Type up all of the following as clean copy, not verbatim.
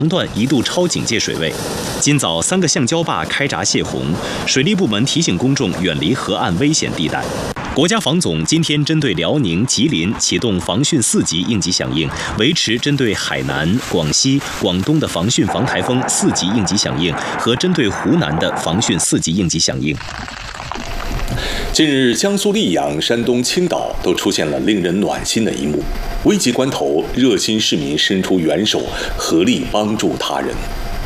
段一度超警戒水位。今早3个橡胶坝开闸泄洪，水利部门提醒公众远离河岸危险地带。国家防总今天针对辽宁、吉林启动防汛4级应急响应，维持针对海南、广西、广东的防汛防台风4级应急响应和针对湖南的防汛4级应急响应。 近日，江苏溧阳、山东青岛都出现了令人暖心的一幕。危急关头，热心市民伸出援手，合力帮助他人。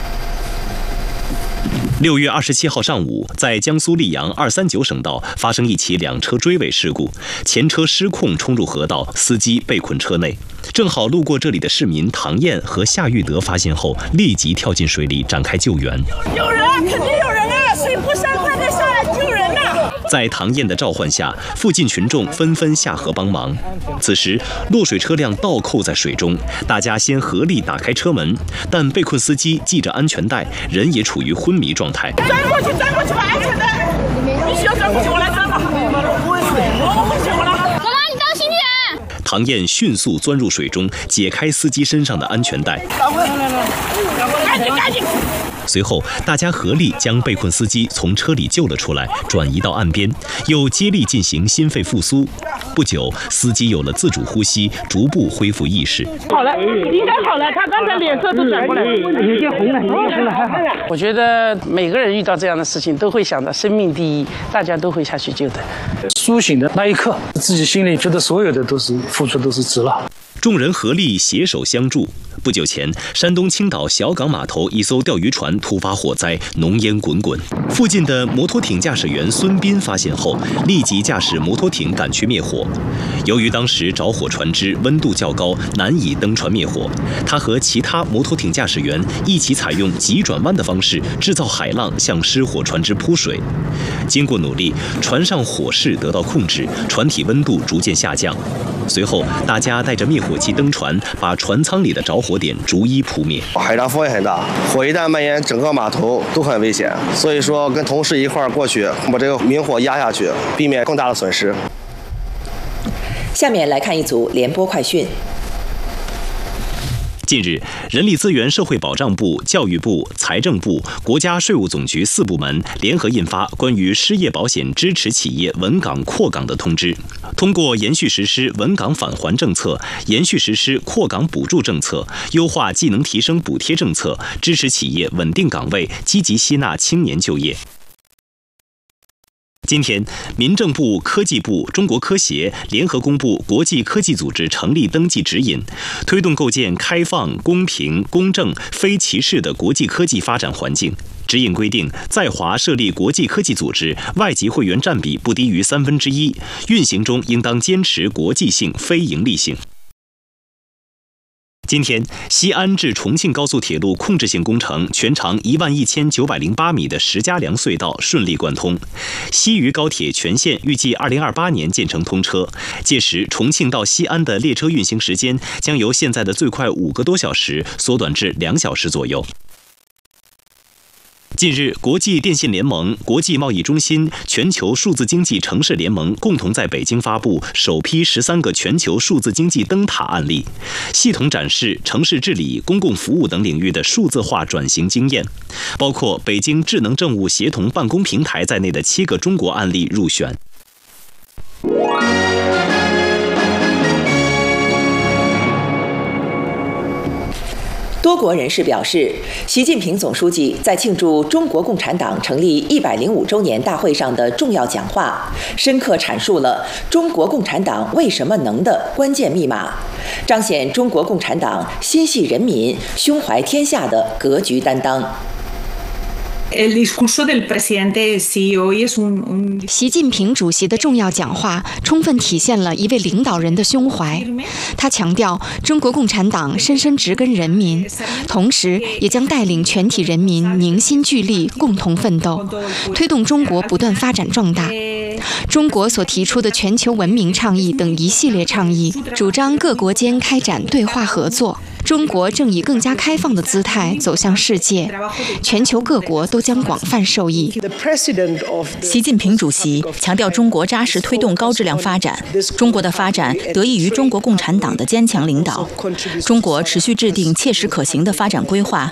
6月27号上午，在江苏溧阳239省道发生一起2车追尾事故，前车失控冲入河道，司机被困车内。正好路过这里的市民唐燕和夏玉德发现后，立即跳进水里展开救援。 有人，肯定有人啊！水不上，快点下来救人呐！ 在唐燕的召唤下，附近群众纷纷下河帮忙。此时，落水车辆倒扣在水中，大家先合力打开车门，但被困司机系着安全带，人也处于昏迷状态。 钻过去，把安全带！你需要钻过去，我来钻吧。我不行，我来。 妈妈，你当心点。 唐燕迅速钻入水中，解开司机身上的安全带。赶紧！随后，大家合力将被困司机从车里救了出来，转移到岸边，又接力进行心肺复苏。不久，司机有了自主呼吸，逐步恢复意识。 好了，应该好了。他刚才脸色都转过来， 有点红了，还好。 我觉得每个人遇到这样的事情，都会想到生命第一，大家都会下去救的。 苏醒的那一刻，自己心里觉得所有的都是付出都是值了。 众人合力携手相助。不久前，山东青岛小港码头一艘钓鱼船突发火灾，浓烟滚滚。附近的摩托艇驾驶员孙斌发现后，立即驾驶摩托艇赶去灭火。由于当时着火船只温度较高，难以登船灭火，他和其他摩托艇驾驶员一起采用急转弯的方式制造海浪，向失火船只扑水。经过努力，船上火势得到控制，船体温度逐渐下降。随后，大家带着灭火器登船，把船舱里的着火点逐一扑灭。 海上风也很大，火一旦蔓延，整个码头都很危险。所以说，跟同事一块儿过去，把这个明火压下去，避免更大的损失。 下面来看一组联播快讯。 近日，人力资源社会保障部、教育部、财政部、国家税务总局4部门联合印发关于失业保险支持企业稳岗扩岗的通知。通过延续实施稳岗返还政策，延续实施扩岗补助政策，优化技能提升补贴政策，支持企业稳定岗位，积极吸纳青年就业。今天，民政部、科技部、中国科协联合公布国际科技组织成立登记指引，推动构建开放、公平、公正、非歧视的国际科技发展环境。指引规定，在华设立国际科技组织，外籍会员占比不低于1/3，运行中应当坚持国际性、非营利性。今天，西安至重庆高速铁路控制性工程全长11908米的石家梁隧道顺利贯通，西渝高铁全线预计2028年建成通车，届时重庆到西安的列车运行时间将由现在的最快5个多小时缩短至2小时左右。近日，国际电信联盟、国际贸易中心、全球数字经济城市联盟共同在北京发布首批13个全球数字经济灯塔案例，系统展示城市治理、公共服务等领域的数字化转型经验，包括北京智能政务协同办公平台在内的7个中国案例入选。 多国人士表示，习近平总书记在庆祝中国共产党成立105周年大会上的重要讲话，深刻阐述了中国共产党为什么能的关键密码，彰显中国共产党心系人民、胸怀天下的格局担当。 习近平主席的重要讲话充分体现了一位领导人的胸怀。他强调，中国共产党深深植根人民，同时也将带领全体人民凝心聚力，共同奋斗，推动中国不断发展壮大。中国所提出的全球文明倡议等一系列倡议，主张各国间开展对话合作。中国正以更加开放的姿态走向世界，全球各国都将广泛受益。 习近平主席强调，中国扎实推动高质量发展，中国的发展得益于中国共产党的坚强领导。中国持续制定切实可行的发展规划，